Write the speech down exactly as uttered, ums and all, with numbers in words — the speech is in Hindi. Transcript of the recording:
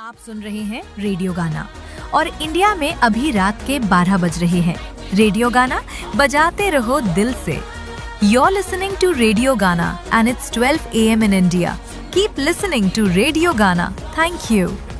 आप सुन रहे हैं रेडियो गाना और इंडिया में अभी रात के बारह बज रहे हैं। रेडियो गाना बजाते रहो दिल से। You're listening to Radio Gana and it's twelve a m in India. Keep listening to Radio Gana. Thank you.